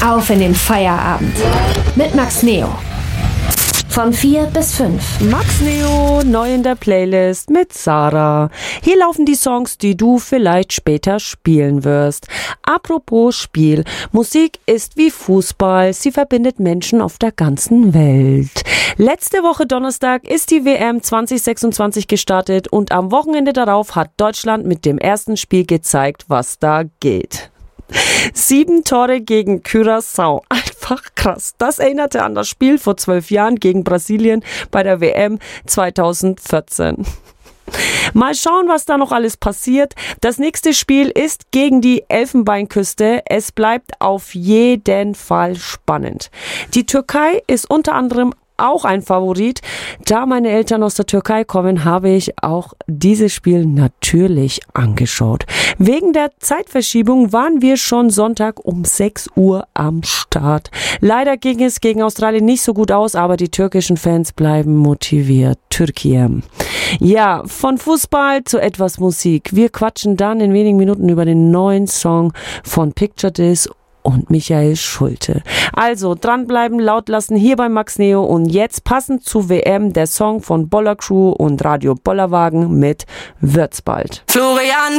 Auf in den Feierabend mit Max Neo. Von 4 bis 5. Max Neo, neu in der Playlist mit Sarah. Hier laufen die Songs, die du vielleicht später spielen wirst. Apropos Spiel. Musik ist wie Fußball. Sie verbindet Menschen auf der ganzen Welt. Letzte Woche Donnerstag ist die WM 2026 gestartet und am Wochenende darauf hat Deutschland mit dem ersten Spiel gezeigt, was da geht. 7 Tore gegen Curaçao. Einfach krass. Das erinnerte an das Spiel vor 12 Jahren gegen Brasilien bei der WM 2014. Mal schauen, was da noch alles passiert. Das nächste Spiel ist gegen die Elfenbeinküste. Es bleibt auf jeden Fall spannend. Die Türkei ist unter anderem auch ein Favorit. Da meine Eltern aus der Türkei kommen, habe ich auch dieses Spiel natürlich angeschaut. Wegen der Zeitverschiebung waren wir schon Sonntag um 6 Uhr am Start. Leider ging es gegen Australien nicht so gut aus, aber die türkischen Fans bleiben motiviert. Türkei. Ja, von Fußball zu etwas Musik. Wir quatschen dann in wenigen Minuten über den neuen Song von Picture This und Michael Schulte. Also dranbleiben, laut lassen hier bei Max Neo und jetzt passend zu WM der Song von Boller Crew und Radio Bollerwagen mit Wird's bald. Florian